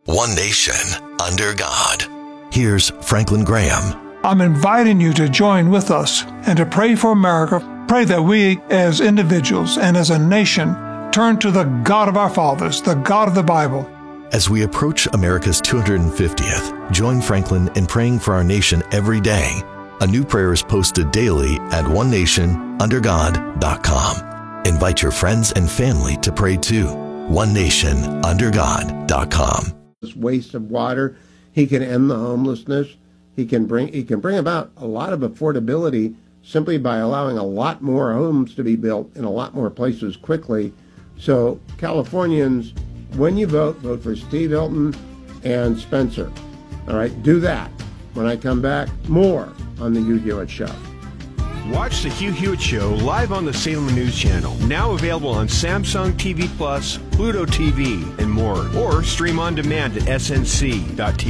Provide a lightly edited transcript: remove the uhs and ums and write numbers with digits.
One nation, under God. Here's Franklin Graham. I'm inviting you to join with us and to pray for America. Pray that we as individuals and as a nation turn to the God of our fathers, the God of the Bible. As we approach America's 250th, join Franklin in praying for our nation every day. A new prayer is posted daily at onenationundergod.com. Invite your friends and family to pray too. onenationundergod.com. This waste of water, he can end the homelessness. He can bring about a lot of affordability simply by allowing a lot more homes to be built in a lot more places quickly. So Californians, when you vote for Steve Hilton and Spencer. All right, do that. When I come back, more on the Hugh Hewitt Show. Watch the Hugh Hewitt Show live on the Salem News Channel. Now available on Samsung TV Plus, Pluto TV, and more. Or stream on demand at snc.tv.